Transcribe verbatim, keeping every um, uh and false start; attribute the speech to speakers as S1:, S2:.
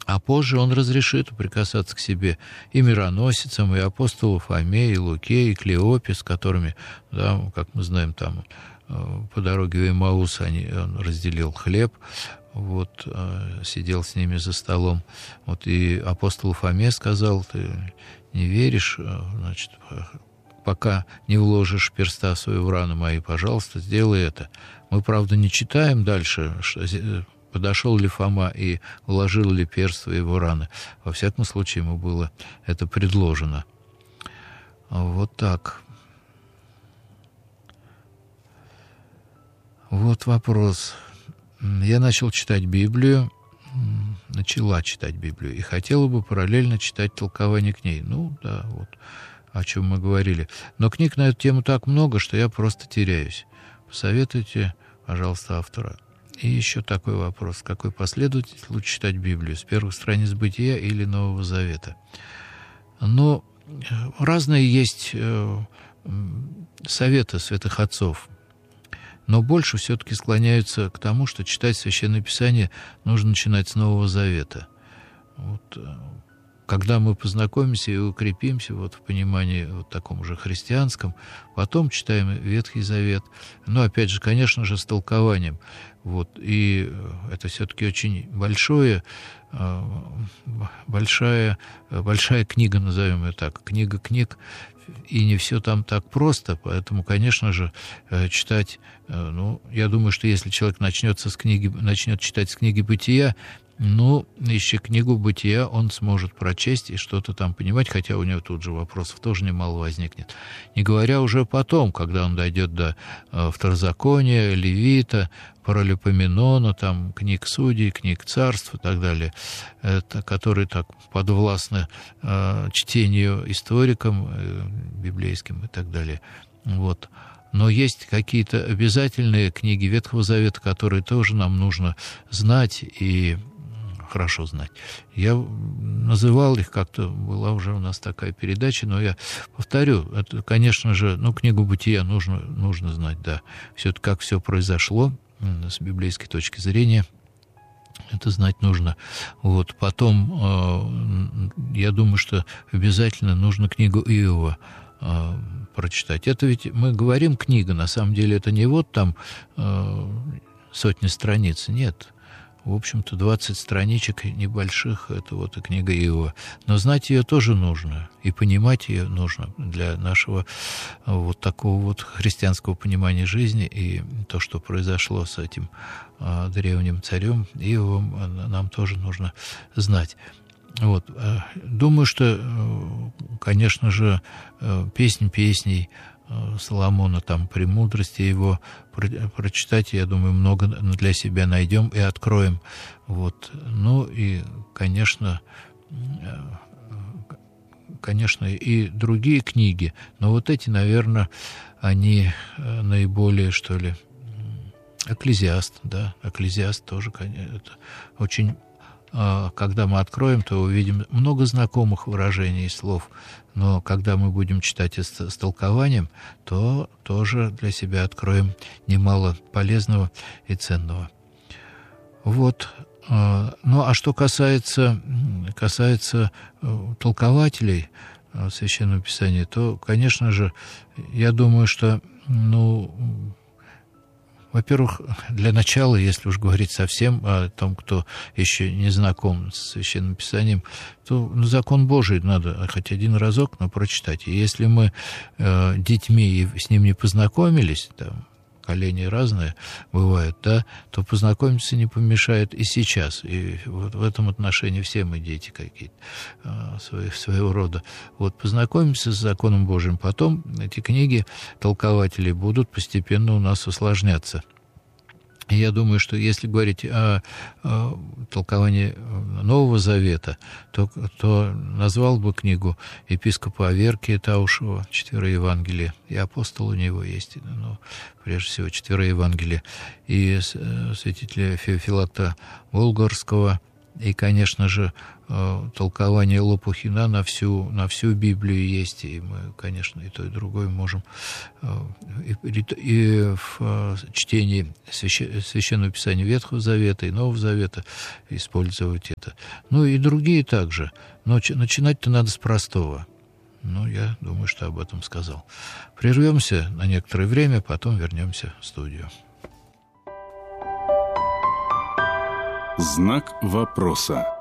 S1: А позже он разрешит прикасаться к себе и мироносицам, и апостолу Фоме, и Луке, и Клеопе, с которыми, да, как мы знаем, там по дороге в Эмаус они, он разделил хлеб, вот, сидел с ними за столом. Вот, и апостолу Фоме сказал: ты не веришь, значит, пока не вложишь перста своего в раны мои, пожалуйста, сделай это. Мы, правда, не читаем дальше, подошел ли Фома и вложил ли перст в его раны. Во всяком случае, ему было это предложено. Вот так. Вот вопрос. Я начал читать Библию, начала читать Библию, и хотела бы параллельно читать толкование к ней. Ну, да, вот о чем мы говорили. Но книг на эту тему так много, что я просто теряюсь. Посоветуйте, пожалуйста, автора. И еще такой вопрос. Какой последовательность лучше читать Библию? С первых страниц Бытия или Нового Завета? Но разные есть советы святых отцов. Но больше все-таки склоняются к тому, что читать Священное Писание нужно начинать с Нового Завета. Вот, когда мы познакомимся и укрепимся вот в понимании вот таком же христианском, потом читаем Ветхий Завет, но, опять же, конечно же, с толкованием. Вот, и это все-таки очень большое, большая, большая книга, назовем ее так, книга книг, и не все там так просто, поэтому, конечно же, читать, ну, я думаю, что если человек начнет, с книги, начнет читать с книги Бытия, ну, еще книгу Бытия он сможет прочесть и что-то там понимать, хотя у него тут же вопросов тоже немало возникнет. Не говоря уже потом, когда он дойдет до э, Второзакония, Левита, Паралипоменона, там, книг Судей, книг Царств и так далее, это, которые так подвластны э, чтению историкам, э, библейским и так далее. Вот. Но есть какие-то обязательные книги Ветхого Завета, которые тоже нам нужно знать и хорошо знать. Я называл их как-то, была уже у нас такая передача, но я повторю, это, конечно же, ну, книгу Бытия нужно, нужно знать, да. Все-таки как все произошло с библейской точки зрения, это знать нужно. Вот. Потом, э, я думаю, что обязательно нужно книгу Иова э, прочитать. Это ведь мы говорим книга, на самом деле это не вот там э, сотни страниц, нет. В общем-то, двадцать страничек небольших, это вот и книга Иова. Но знать ее тоже нужно, и понимать ее нужно для нашего вот такого вот христианского понимания жизни, и то, что произошло с этим а, древним царем Иовом, нам тоже нужно знать. Вот. Думаю, что, конечно же, песнь песней Соломона, там, «Премудрости» его прочитать, я думаю, много для себя найдем и откроем. Вот. Ну и, конечно, конечно, и другие книги, но вот эти, наверное, они наиболее, что ли, Экклезиаст, да, Экклезиаст тоже, конечно, это очень... Когда мы откроем, то увидим много знакомых выражений и слов, но когда мы будем читать с, с толкованием, то тоже для себя откроем немало полезного и ценного. Вот. Ну, а что касается, касается толкователей Священного Писания, то, конечно же, я думаю, что, ну... Во-первых, для начала, если уж говорить совсем о том, кто еще не знаком с Священным Писанием, то ну, закон Божий надо хоть один разок, но прочитать. И если мы э, детьми с ним не познакомились, там, поколения разные бывают, да, то познакомиться не помешает и сейчас. И вот в этом отношении все мы дети какие-то э, свои, своего рода. Вот познакомимся с законом Божьим, потом эти книги толкователей будут постепенно у нас усложняться. И я думаю, что если говорить о, о толковании Нового Завета, то, то назвал бы книгу епископа Аверкия Таушева «Четверо Евангелия», и апостол у него есть, ну, прежде всего, «Четверо Евангелия», и святителя Феофилакта Волгорского И, конечно же, толкование Лопухина на всю, на всю Библию есть, и мы, конечно, и то, и другое можем и, и в чтении Священного Писания Ветхого Завета и Нового Завета использовать это. Ну и другие также. Но начинать-то надо с простого. Ну, я думаю, что об этом сказал. Прервемся на некоторое время, потом вернемся в студию.
S2: Знак вопроса.